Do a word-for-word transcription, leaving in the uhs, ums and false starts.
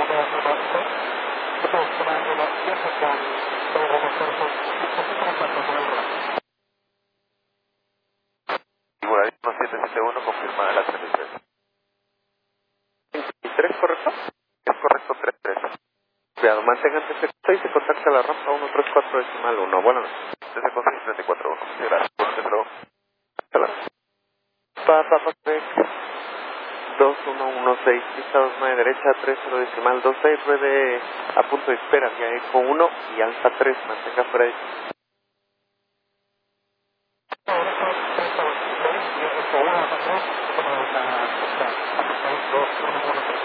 Igual, siete siete uno, confirmada la treinta y tres. ¿Y tres correcto? Es correcto, treinta y tres. Cuidado, manténganse seis y contacta la rampa uno tres cuatro decimal uno. Bueno, desde con seis treinta y cuatro uno. Sí, gracias. Por centro. Hola. Pa, pa, pa, tres. dos uno uno seis, pista dos nueve derecha, tres cero decimal dos seis, ruede a punto de espera, vía eco uno y alfa tres, mantenga fuera de...